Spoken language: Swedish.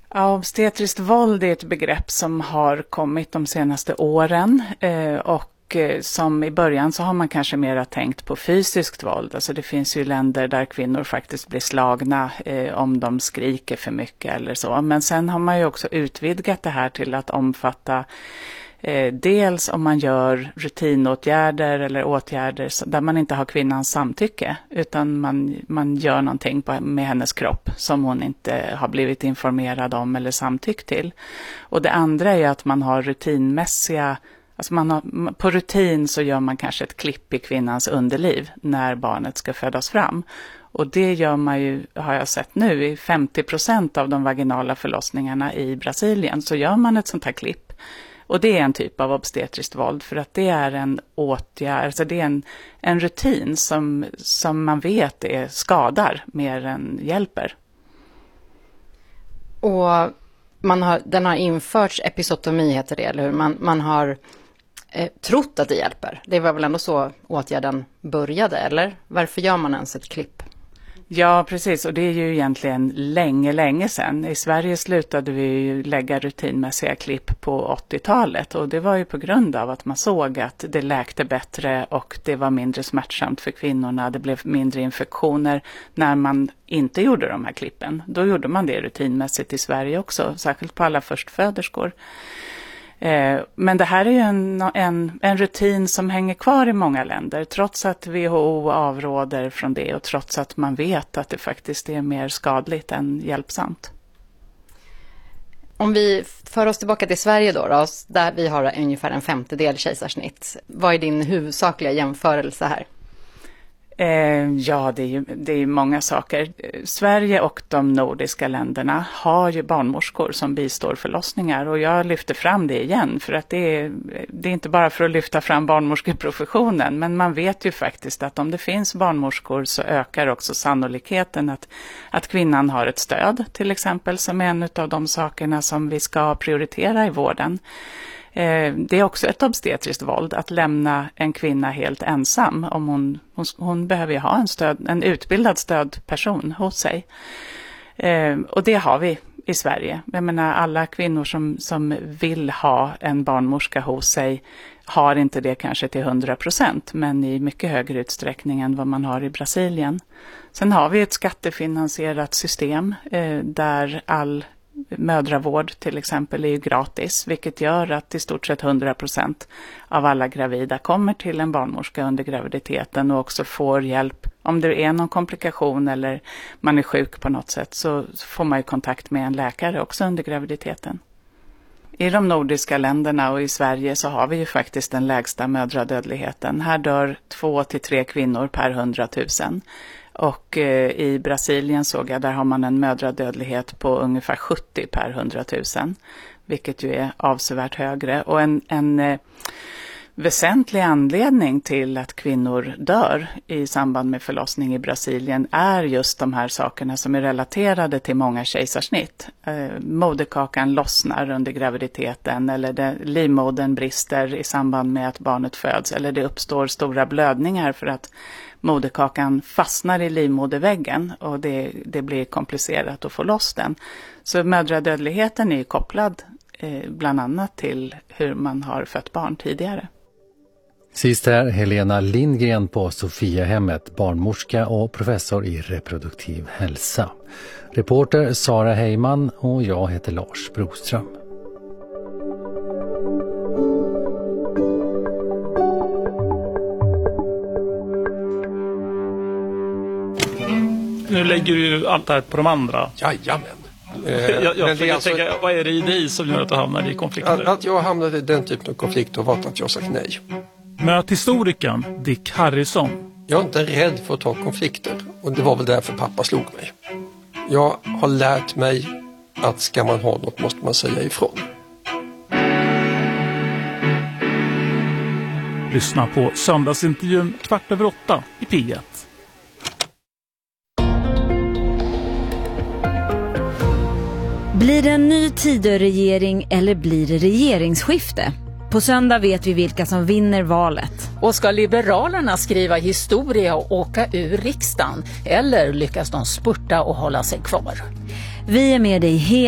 Ja, obstetriskt våld är ett begrepp som har kommit de senaste åren och som i början så har man kanske mera tänkt på fysiskt våld. Alltså det finns ju länder där kvinnor faktiskt blir slagna om de skriker för mycket eller så. Men sen har man ju också utvidgat det här till att omfatta dels om man gör rutinåtgärder eller åtgärder där man inte har kvinnans samtycke utan man gör någonting med hennes kropp som hon inte har blivit informerad om eller samtyckt till. Och det andra är att man har rutinmässiga, alltså på rutin så gör man kanske ett klipp i kvinnans underliv när barnet ska födas fram. Och det gör man ju, har jag sett nu, i 50% av de vaginala förlossningarna i Brasilien så gör man ett sånt här klipp. Och det är en typ av obstetriskt våld för att det är en åtgärd, alltså det är en rutin som man vet är skadar mer än hjälper. Och den har införts, episotomi heter det, eller hur? Man har trott att det hjälper. Det var väl ändå så åtgärden började, eller? Varför gör man ens ett klipp? Ja, precis. Och det är ju egentligen länge sedan. I Sverige slutade vi ju lägga rutinmässiga klipp på 80-talet. Och det var ju på grund av att man såg att det läkte bättre och det var mindre smärtsamt för kvinnorna. Det blev mindre infektioner när man inte gjorde de här klippen. Då gjorde man det rutinmässigt i Sverige också, särskilt på alla förstföderskor. Men det här är ju en rutin som hänger kvar i många länder trots att WHO avråder från det och trots att man vet att det faktiskt är mer skadligt än hjälpsamt. Om vi för oss tillbaka till Sverige då, där vi har ungefär en 50-del kejsarsnitt. Vad är din huvudsakliga jämförelse här? Ja, det är många saker. Sverige och de nordiska länderna har ju barnmorskor som bistår förlossningar och jag lyfter fram det igen för att det är inte bara för att lyfta fram barnmorskeprofessionen men man vet ju faktiskt att om det finns barnmorskor så ökar också sannolikheten att kvinnan har ett stöd till exempel som är en av de sakerna som vi ska prioritera i vården. Det är också ett obstetriskt våld att lämna en kvinna helt ensam om hon behöver ha en utbildad stödperson hos sig. Och det har vi i Sverige. Jag menar alla kvinnor som vill ha en barnmorska hos sig har inte det kanske till 100% men i mycket högre utsträckning än vad man har i Brasilien. Sen har vi ett skattefinansierat system där all mödravård till exempel är ju gratis, vilket gör att i stort sett 100% av alla gravida kommer till en barnmorska under graviditeten och också får hjälp. Om det är någon komplikation eller man är sjuk på något sätt så får man ju kontakt med en läkare också under graviditeten. I de nordiska länderna och i Sverige så har vi ju faktiskt den lägsta mödradödligheten. Här dör 2-3 kvinnor per 100 000. Och i Brasilien såg jag, där har man en mödradödlighet på ungefär 70 per 100 000. Vilket ju är avsevärt högre. Och en väsentlig anledning till att kvinnor dör i samband med förlossning i Brasilien är just de här sakerna som är relaterade till många kejsarsnitt. Moderkakan lossnar under graviditeten eller livmodern brister i samband med att barnet föds eller det uppstår stora blödningar för att moderkakan fastnar i livmoderväggen och det blir komplicerat att få loss den. Så mödradödligheten är kopplad bland annat till hur man har fött barn tidigare. Sist här Helena Lindgren på Sofiahemmet, barnmorska och professor i reproduktiv hälsa. Reporter Sara Heyman och jag heter Lars Broström. Nu lägger du ju allt det här på de andra. Jajamän. Jag tänka, vad är det i dig som gör att du hamnar i konflikter? Att jag hamnade i den typen av konflikter var att jag sagt nej. Möt historikern Dick Harrison. Jag är inte rädd för att ta konflikter och det var väl därför pappa slog mig. Jag har lärt mig att ska man ha något måste man säga ifrån. Lyssna på söndagsintervjun 7:15 i P1. Blir det en ny Tidöregering eller blir det regeringsskifte? På söndag vet vi vilka som vinner valet. Och ska Liberalerna skriva historia och åka ur riksdagen? Eller lyckas de spurta och hålla sig kvar? Vi är med dig